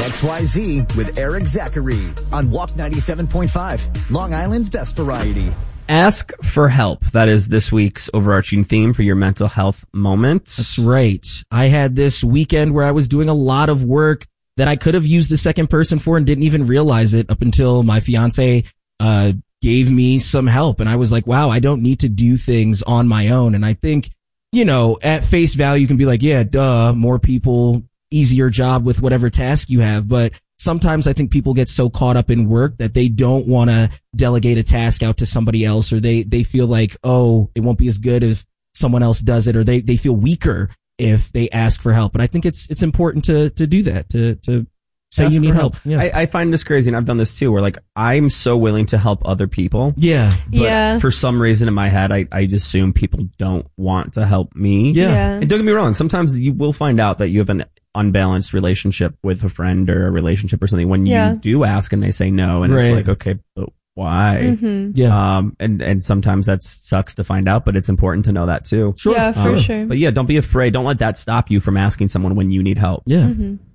XYZ with Eric Zachary on Walk 97.5, Long Island's best variety. Ask for help. That is this week's overarching theme for your mental health moment. That's right. I had this weekend where I was doing a lot of work that I could have used the second person for and didn't even realize it up until my fiance gave me some help. And I was like, wow, I don't need to do things on my own. And I think, at face value, you can be like, yeah, duh, more people, easier job with whatever task you have. But sometimes I think people get so caught up in work that they don't want to delegate a task out to somebody else, or they feel like, oh, it won't be as good if someone else does it, or they feel weaker if they ask for help. And I think it's important to do that, to say you need help. Yeah. I find this crazy, and I've done this too, where I'm so willing to help other people. Yeah. But for some reason in my head, I just assume people don't want to help me. Yeah. And don't get me wrong, sometimes you will find out that you have an unbalanced relationship with a friend or a relationship or something when you do ask and they say no, and it's like, okay, but why? Mm-hmm. Yeah. And sometimes that sucks to find out, but it's important to know that too. Sure. Yeah, for sure. But yeah, don't be afraid. Don't let that stop you from asking someone when you need help. Yeah. Mm-hmm.